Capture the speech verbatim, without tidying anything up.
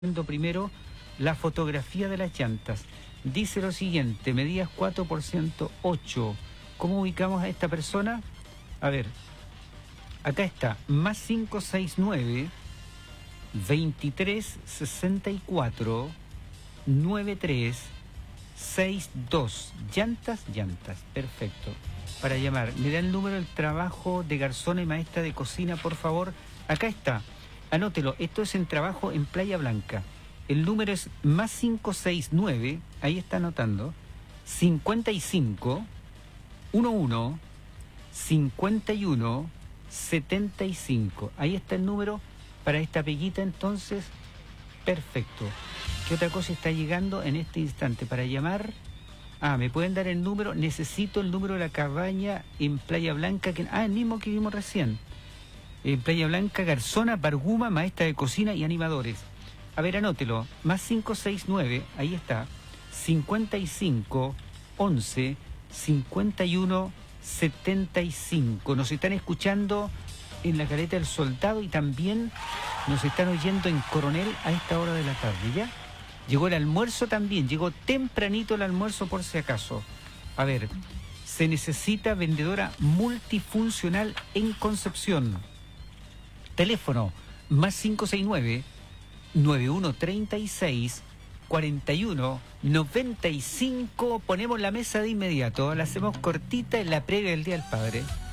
Viendo primero la fotografía de las llantas. Dice lo siguiente: medidas cuatro por ciento ocho. ¿Cómo ubicamos a esta persona? A ver, acá está, más cinco seis nueve, veintitrés sesenta y cuatro, noventa y tres sesenta y dos. Llantas, llantas, perfecto. Para llamar, me da el número del trabajo de garzona y maestra de cocina, por favor. Acá está. Anótelo, esto es en trabajo en Playa Blanca. El número es más cinco seis nueve, ahí está anotando, cincuenta y cinco, once, cincuenta y uno, setenta y cinco. Ahí está el número para esta peguita, entonces, perfecto. ¿Qué otra cosa está llegando en este instante para llamar? Ah, ¿me pueden dar el número? Necesito el número de la cabaña en Playa Blanca, que, ah, el mismo que vimos recién. En Playa Blanca, garzona, barguma, maestra de cocina y animadores. A ver, anótelo. Más cinco seis nueve, ahí está. cincuenta y cinco, once, cincuenta y uno, setenta y cinco. Nos están escuchando en la Caleta del Soldado y también nos están oyendo en Coronel a esta hora de la tarde, ¿ya? Llegó el almuerzo también, llegó tempranito el almuerzo por si acaso. A ver, se necesita vendedora multifuncional en Concepción. Teléfono más cinco seis nueve, nueve uno tres seis, cuarenta y uno noventa y cinco. Ponemos la mesa de inmediato, la hacemos cortita en la prega del Día del Padre.